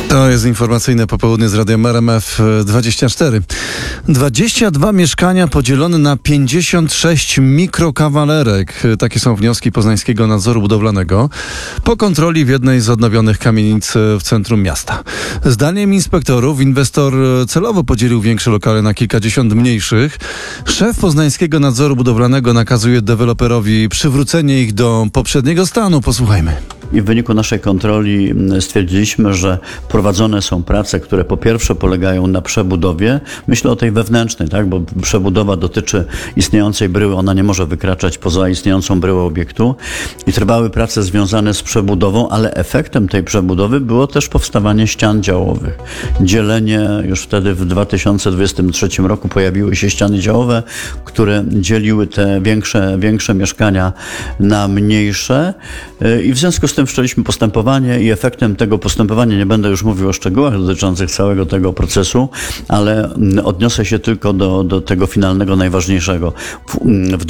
To jest informacyjne popołudnie z Radiem RMF24. 22 mieszkania podzielone na 56 mikrokawalerek. Takie są wnioski Poznańskiego Nadzoru Budowlanego po kontroli w jednej z odnowionych kamienic w centrum miasta. Zdaniem inspektorów inwestor celowo podzielił większe lokale na kilkadziesiąt mniejszych. Szef Poznańskiego Nadzoru Budowlanego nakazuje deweloperowi przywrócenie ich do poprzedniego stanu. Posłuchajmy. I w wyniku naszej kontroli stwierdziliśmy, że prowadzone są prace, które po pierwsze polegają na przebudowie. Myślę o tej wewnętrznej, tak? Bo przebudowa dotyczy istniejącej bryły, ona nie może wykraczać poza istniejącą bryłę obiektu. I trwały prace związane z przebudową, ale efektem tej przebudowy było też powstawanie ścian działowych. Dzielenie, już wtedy w 2023 roku pojawiły się ściany działowe, które dzieliły te większe mieszkania na mniejsze. I w związku z tym wszczęliśmy postępowanie i efektem tego postępowania, nie będę już mówił o szczegółach dotyczących całego tego procesu, ale odniosę się tylko do tego finalnego, najważniejszego. W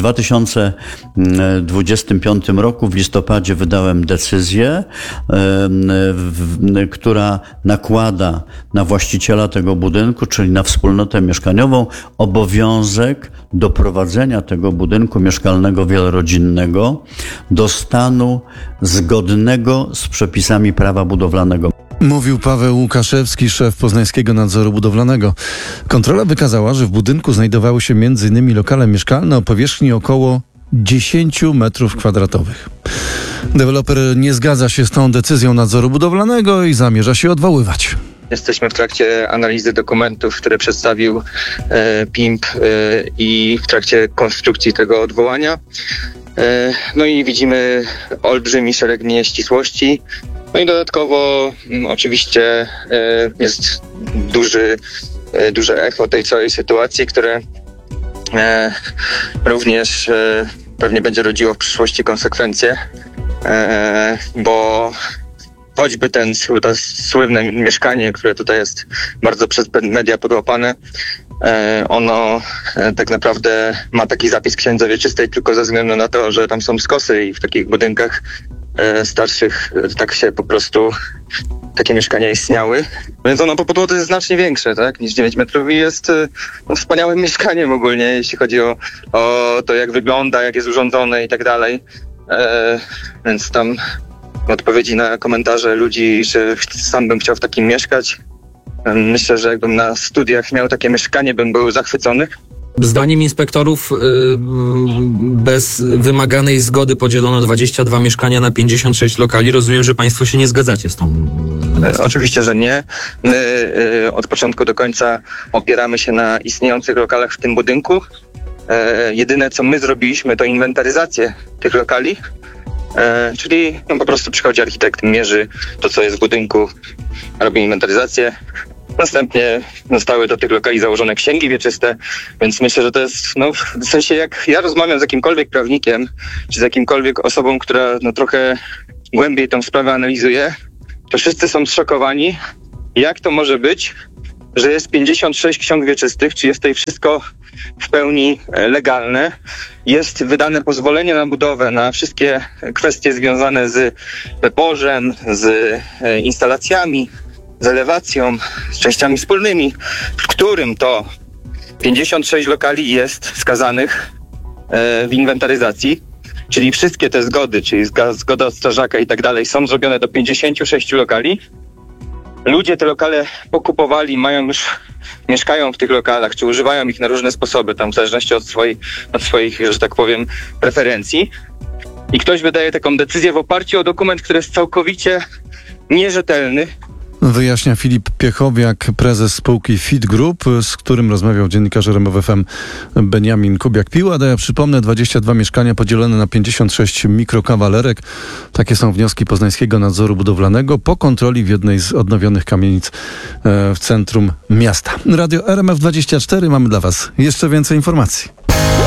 2025 roku w listopadzie wydałem decyzję, która nakłada na właściciela tego budynku, czyli na wspólnotę mieszkaniową, obowiązek doprowadzenia tego budynku mieszkalnego wielorodzinnego do stanu zgodnego z przepisami prawa budowlanego. Mówił Paweł Łukaszewski, szef Poznańskiego Nadzoru Budowlanego. Kontrola wykazała, że w budynku znajdowały się m.in. lokale mieszkalne o powierzchni około 10 metrów kwadratowych. Deweloper nie zgadza się z tą decyzją nadzoru budowlanego i zamierza się odwoływać. Jesteśmy w trakcie analizy dokumentów, które przedstawił PIMP i w trakcie konstrukcji tego odwołania. No i widzimy olbrzymi szereg nieścisłości. No i dodatkowo oczywiście jest duże echo tej całej sytuacji, które również pewnie będzie rodziło w przyszłości konsekwencje, bo choćby to słynne mieszkanie, które tutaj jest bardzo przez media podłapane, ono tak naprawdę ma taki zapis w księdze wieczystej tylko ze względu na to, że tam są skosy i w takich budynkach starszych tak się po prostu takie mieszkania istniały. Więc ono po podłodze jest znacznie większe, tak, niż 9 metrów i jest wspaniałym mieszkaniem ogólnie, jeśli chodzi o to, jak wygląda, jak jest urządzone i tak dalej. Więc tam odpowiedzi na komentarze ludzi, że sam bym chciał w takim mieszkać. Myślę, że jakbym na studiach miał takie mieszkanie, bym był zachwycony. Zdaniem inspektorów bez wymaganej zgody podzielono 22 mieszkania na 56 lokali. Rozumiem, że państwo się nie zgadzacie z tą... Oczywiście, że nie. My od początku do końca opieramy się na istniejących lokalach w tym budynku. Jedyne, co my zrobiliśmy, to inwentaryzację tych lokali. Czyli po prostu przychodzi architekt, mierzy to, co jest w budynku, robi inwentaryzację. Następnie zostały do tych lokali założone księgi wieczyste, więc myślę, że to jest, w sensie jak ja rozmawiam z jakimkolwiek prawnikiem, czy z jakimkolwiek osobą, która trochę głębiej tą sprawę analizuje, to wszyscy są zszokowani, jak to może być, że jest 56 ksiąg wieczystych, czy jest tutaj wszystko w pełni legalne. Jest wydane pozwolenie na budowę, na wszystkie kwestie związane z beporzem, z instalacjami, z elewacją, z częściami wspólnymi, w którym to 56 lokali jest wskazanych w inwentaryzacji, czyli wszystkie te zgody, czyli zgoda od strażaka i tak dalej, są zrobione do 56 lokali. Ludzie te lokale pokupowali, mieszkają w tych lokalach, czy używają ich na różne sposoby, tam w zależności od swoich, że tak powiem, preferencji. I ktoś wydaje taką decyzję w oparciu o dokument, który jest całkowicie nierzetelny. Wyjaśnia Filip Piechowiak, prezes spółki Fit Group, z którym rozmawiał dziennikarz RMF FM Beniamin Kubiak-Piłat. Ja przypomnę, 22 mieszkania podzielone na 56 mikrokawalerek. Takie są wnioski Poznańskiego Nadzoru Budowlanego po kontroli w jednej z odnowionych kamienic w centrum miasta. Radio RMF24, mamy dla Was jeszcze więcej informacji.